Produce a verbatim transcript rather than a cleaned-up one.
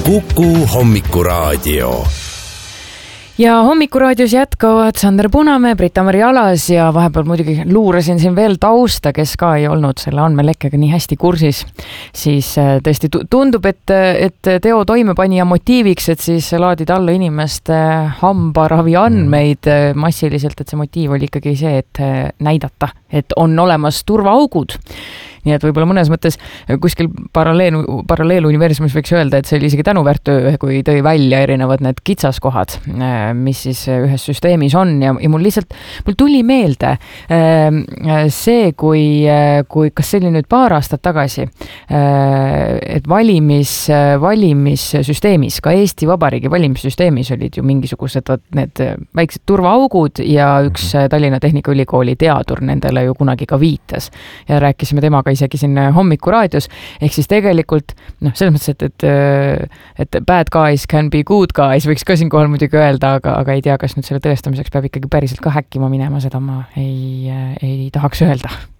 Kuku Hommikuraadio. Ja Hommikuraadios jätkavad Sander Punamäe, Britta-Mari Alas ja vahepeal muidugi luurasin siin veel tausta, kes ka ei olnud selle andmelekkega nii hästi kursis. Siis tõesti tundub, et, et teo toimepanija motiiviks, et siis laadida alla inimeste hambaravi andmeid massiliselt, et see motiiv oli ikkagi see, et näidata, et on olemas turvaaugud. Nii et võib-olla mõnes mõttes kuskil paralleel, paralleeluniversumis võiks öelda, et see oli isegi tänuväärt töö, kui tõi välja erinevad need kitsaskohad, mis siis ühes süsteemis on ja, ja mul lihtsalt, mul tuli meelde see, kui, kui kas see oli nüüd paar aastat tagasi, et valimis, valimissüsteemis, ka Eesti Vabariigi valimissüsteemis olid ju mingisugused need väiksed turvaaugud ja üks Tallinna Tehnikaülikooli teadur nendele ju kunagi ka viitas ja rääkisime temaga isegi siin Hommikuraadios, ehk siis tegelikult noh, selles mõttes, et, et, et bad guys can be good guys, võiks ka siin kohal muidugi öelda, aga, aga ei tea, kas nüüd selle tõestamiseks peab ikkagi päriselt ka häkkima minema, seda ma ei, ei tahaks öelda.